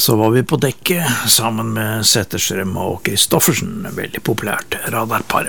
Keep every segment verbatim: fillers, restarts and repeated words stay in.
så var vi på dekket sammen med Zetterström og Kristoffersen, veldig populært radarpar.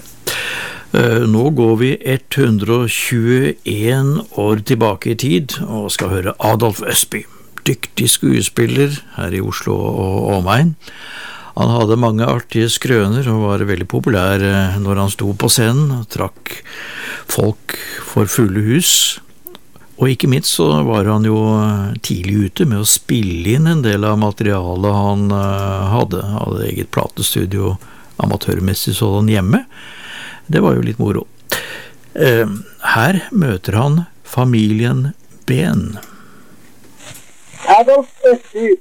Nå går vi one hundred twenty-one år tilbake i tid og skal høre Adolf Østby, dyktig skuespiller her i Oslo og omegn. Han hadde mange artige skrøner og var veldig populær når han sto på scenen og trakk folk for fulle hus. Og ikke minst så var han jo tidlig ute med å spille inn en del av materialet han hadde. Han hadde eget platestudio, amatørmessig sådan hjemme. Det var jo litt moro. Her møter han familien Ben. Adolf Østby,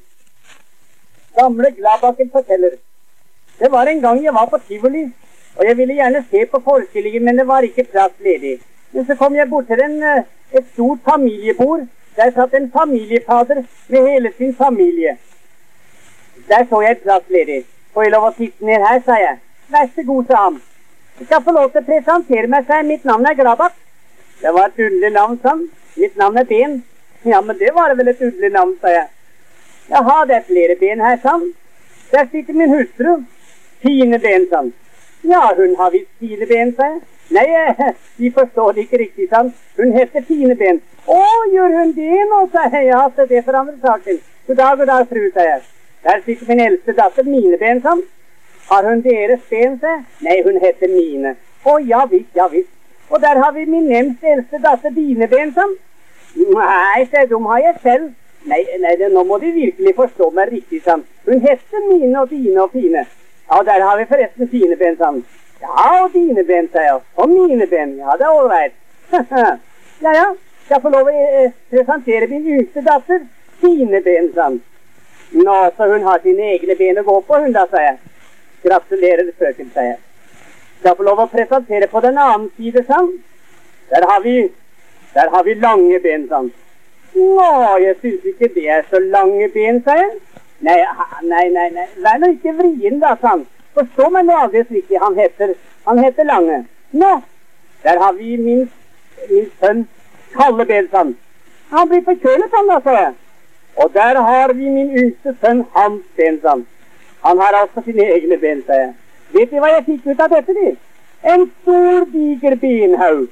gamle Gladbakken forteller. Det var en gang jeg var på Tivoli, og jeg ville gjerne se på forestillingen, men det var ikke plass ledig. Men så kom jeg bort til en, et stort familiebord. Der satt en familiefader med hele sin familie. Der så jeg et plass ledig. Får jeg lov å sitte ned her, sa jeg. Vær så god, sa han. Jeg skal få lov til å presentere meg, sa jeg. Mitt navn er Gladbakk. Det var et underlig navn, sa han. Mitt navn er Ben. Ja, men det var vel et underlig navn, sa jeg. Jaha, det er flere Ben her, sa han. Der sitter min hustru. Fine Ben, sa han. Ja, hun har visst fine Ben, sa jeg. Nei, de forstår det ikke riktig, sa han. Hun heter Fine Ben. Å, gjør hun det nå, sa jeg. Ja, så det forandrer saken. God dag, god dag, fru, sa jeg. Der sitter min eldste datter, Mine Ben, sa han. Har hun deres Ben, sa jeg? Nei, hun heter Mine. Å, ja visst, ja visst. Og der har vi min nemst eldste datter, Dine Ben, sa han. Nei, sa jeg, de har jeg selv. Nei, nei, det, nå må de virkelig forstå meg riktig, sa han. Hun heter Mine og Dine og Fine. Ja, der har vi forresten Fine Ben, sa han. Ja, og Dine Ben, sa jeg. Og Mine Ben, ja, det er ålreit. Ja, ja, jeg får lov å eh, presentere min yngste datter, Fine Ben, sa han. Nå, så hun har sine egne ben å gå på, hun da, sa jeg. Gratulerer, frøken, sa jeg. Jeg får lov å presentere på den annen side, sa han. Der har vi, der har vi lange ben, sa han. Nå, jeg synes ikke det er så lange ben, sa jeg. Nei, nei, nei, nei, vær nå ikke vrien da, sa han. Forstå meg nå aldri riktig, han heter, han heter Lange. Nå, der har vi min, min sønn, Kalle Ben, sa han. Han blir forkjølet, han da, sa jeg. Og der har vi min yngste sønn, Hans Ben, sa han. Han har altså sine egne ben, sa jeg. Vet du hva jeg fikk ut av dette, de? En stor, diger benhaug.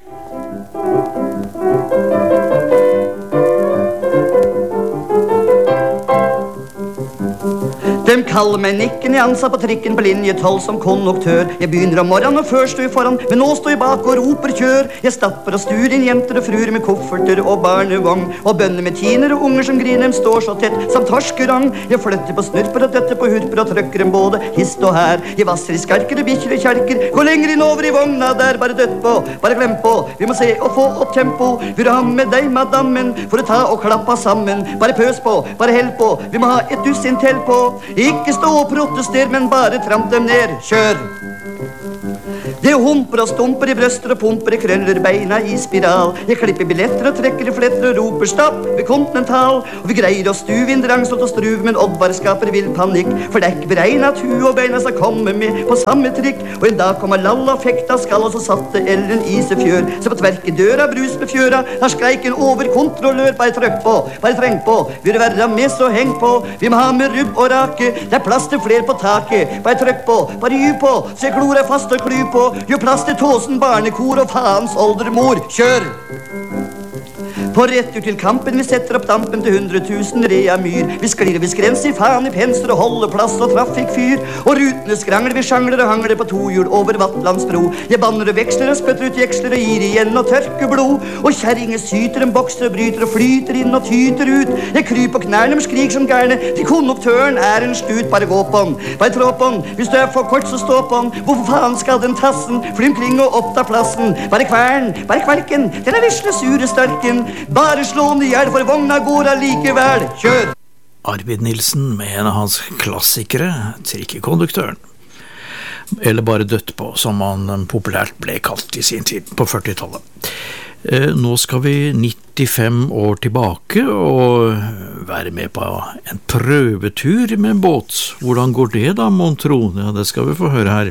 De kaller meg Nikken, jeg ansatt på trikken på linje tolv som konduktør. Jeg begynner om morgenen og før står jeg foran, men nå står jeg bak og roper kjør. Jeg stapper og stuer inn jenter og fruer med kofferter og barnevogn, og bønner med tiner og unger som griner, de står så tett som torskerang. Jeg flytter på snurper og døtter på hurper og trykker dem både hist og her. Jeg vasser i skarker og bikkjer og kjerker, gå lenger inn over i vogna der, bare døtt på, bare glem på. Vi må se og få opp tempo, vil du ha med deg madammen, for å ta og klappa sammen. Bare pøs på, bare held på, vi må ha et dussin til på. Ikke stå og protester, men bare tramp dem ned. Kjør! Det humper og stumper i brøster og pumper, krøller beina i spiral. Jeg klipper billetter og trekker i fletter og roper stopp ved Continental. Og vi greier å stuve inn drangsått og struve, men Oddvar skaper vill panikk. For det er ikke beregnet at hu og beina skal komme med på samme trikk. Og en dag kommer Lalla og fekta skall, og så satte Ellen i seg fjør. Så på tverken døra brus med fjøra, har skreiken over kontrollør. Bare trykk på, bare treng på, vil du være med så heng på. Vi må ha med rubb og rake, det er plass til fler på taket. Bare trykk på, bare gy på, så jeg klor er fast og kly på. Gjør plass til tåsen barnekor og faens oldemor. Kjør! På retur til kampen, vi setter opp dampen til hundre tusen rea myr. Vi sklir, vi skrenser, faen i penser og holder plass og trafikkfyr. Og rutene skrangler, vi sjangler og hangler på to hjul over Vattlandsbro. Jeg banner og veksler og spøtter ut jeksler og gir igjen og tørker blod. Og kjerringer syter, en bokser og bryter og flyter inn og tyter ut. Jeg kryper på knærne, de skrik som gærne. Til konduktøren er en stut, bare gå på den. Bare trå på den, hvis du er for kort så stå på den. Hvorfor faen skal den tassen fly omkring og oppta plassen? Bare kvern, bare kverken, den er visle sure starken. Bare slå den i hjel, for vogna går allikevel. Kjør! Arvid Nilsen med en av hans klassikere, trikkekonduktøren. Eller bare dødt på, som han populært ble kalt i sin tid på førtitallet. Nå skal vi nittifem år tilbake og være med på en prøvetur med båt. Hvordan går det da, mon tro? Ja, det skal vi få høre her.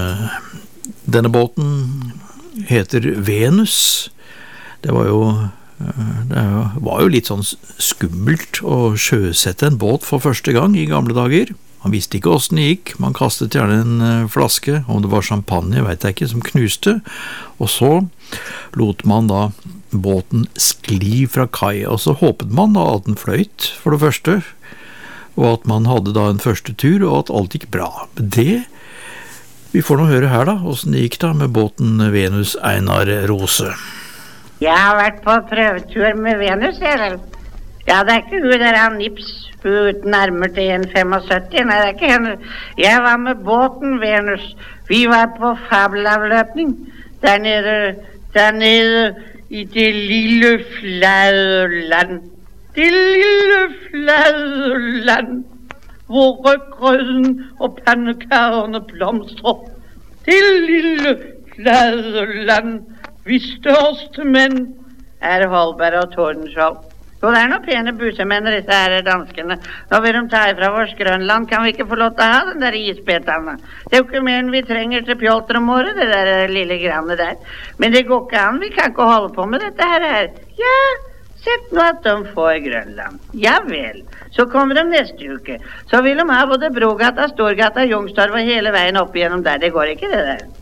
Denne båten heter Venus. Det var jo Det var jo litt sånn skummelt å sjøsette en båt for første gang i gamle dager. Man visste ikke hvordan det gikk, man kastet gjerne en flaske, om det var champagne, vet jeg ikke, som knuste, og så lot man da båten skli fra kai, og så håpet man da at den fløyt, for det første, og at man hadde da en første tur, og at alt gikk bra. Det, vi får nå høre her da, hvordan det gikk da med båten Venus Einar Rose. Jeg har vært på prøvetur med Venus, eller? Ja, det er ikke hun der han Nips, hun uten nærmere til en syttifem, nei, det er ikke henne. Jeg var med båten Venus. Vi var på fabelavløpning, der nede, der nede i det lille flade land. Det lille flade land, hvor rødgrøden og pannekarrene blomstrer. Det lille flade land. Vi største menn er Holberg og Tordenskjold. Jo, det er noen pene busemenn, disse her danskene. Nå vil de ta ifra vårs Grønland, kan vi ikke få lov til å ha den der isbetene? Det er jo ikke mer enn vi trenger til pjolter om året, det der lille grannet der. Men det går ikke an, vi kan ikke holde på med dette her. Ja, sett nå at de får Grønland. Ja vel, så kommer de neste uke. Så vil de ha både Brogata, Storgata, Youngstorget og hele veien opp igjennom der. Det går ikke det der.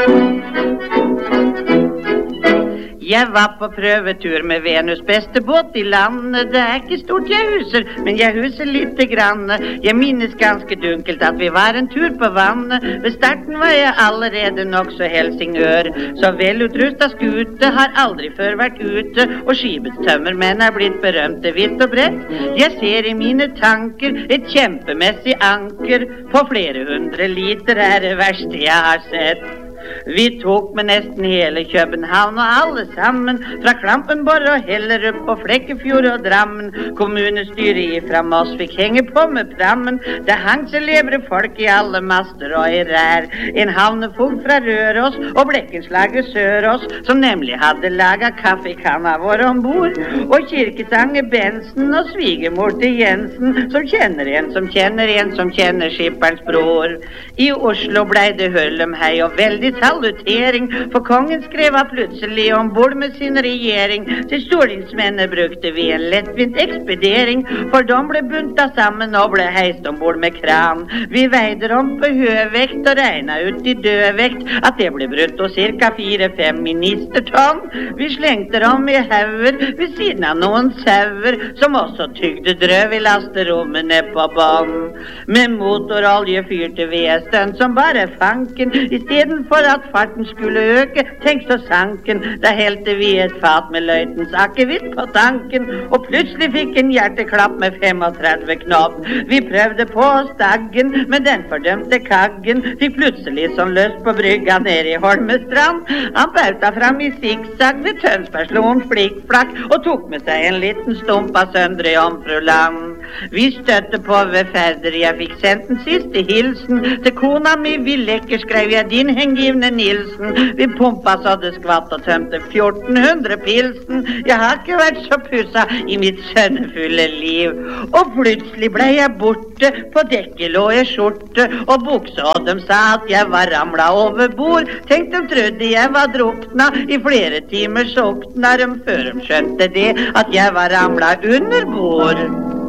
Jeg var på prøvetur med Venus, beste båt i landet. Det er ikke stort jeg huser, men jeg huser lite grann. Jeg minnes ganske dunkelt at vi var en tur på vannet. Ved starten var jeg allerede nok så Helsingør. Så velutrustet skute har aldri før vært ute, og skipets tømmermenn er blitt berømte vidt og bredt. Jeg ser i mine tanker et kjempemessig anker. På flere hundre liter er det verste jeg har sett. Vi tok med nesten hele København og alle sammen, fra Klampenborg og Hellerup og Flekkefjord og Drammen. Kommunestyret ifra Moss fikk henge på med prammen. Det hang celebre folk i alle master og i rær. En havnefogd fra Røros og Blekkenslaget Sørås, som nemlig hadde laget kaffekanna vår ombord. Og Kirketange Bensen og svigermor til Jensen, som kjenner en som kjenner en som kjenner skipperens bror. I Oslo blei det høllemhei og veldig salutering, for kongen skrev av plutselig ombord med sin regjering. Til stortingsmennene brukte vi en lettvint ekspedering, for de ble buntet sammen og ble heist ombord med kran. Vi veide om på høvekt og regnet ut i dødvekt at det ble brutt og cirka fire-fem ministertonn. Vi slengte dem i hauger ved siden av noen sauer, som også tygde drøv i lasterommene på bånd. Med motorolje fyrte vi en stund som bare fanken, i stedet for at farten skulle øke, tenk så sanken. Da helte vi et fat med løytens akevitt på tanken, og plutselig fikk en hjerteklapp med femogtredve knopp. Vi prøvde på staggen, men den fordømte kaggen fikk plutselig sånn løst på brygga ned i Holmestrand. Han bauta fram i zigzag ved Tønsbergsloen flikkflakk, og tok med seg en liten stump av Søndre Jomfruland. Vi støtte på ved Færder, jeg fikk sendt den siste hilsen. Til kona mi Villekker skrev jeg din hengivne Nilsen. Vi pumpa så det skvatt og tømte fjorten hundre pilsen. Jeg har ikke vært så pussa i mitt sønnefulle liv. Og plutselig ble jeg borte, på dekket lå jeg skjorte og bukse, og de sa at jeg var ramla over bord. Tenk, de trodde jeg var drukna i flere timer sokna de før de skjønte det, at jeg var ramla under bord.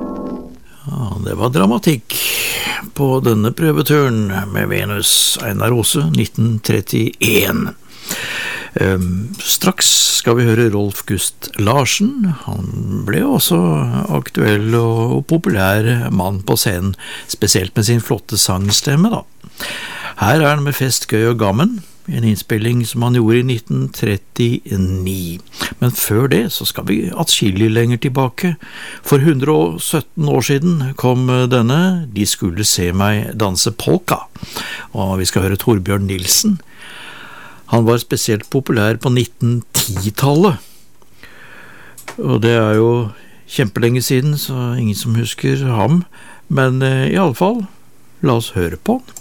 Ja, det var dramatikk på denne prøveturen med Venus Einar Rose nitten trettien. Um, straks skal vi høre Rolf Gust Larsen. Han ble også aktuell og populær mann på scenen, spesielt med sin flotte sangstemme da. Her er han med Fest, gøy og gammen, en innspilling som han gjorde i nitten trettini. Men før det så skal vi atskillig lenger tilbake. For hundre og sytten år siden kom denne De skulle se meg danse polka. Og vi skal høre Torbjørn Nilsen. Han var spesielt populær på nitten ti-tallet. Og det er jo kjempelenge siden, så ingen som husker ham. Men eh, i alle fall, la oss høre på han.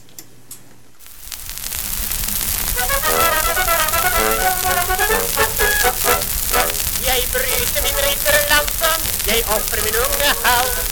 Jeg bryter min ridderlansen, jeg offrer min unge hals.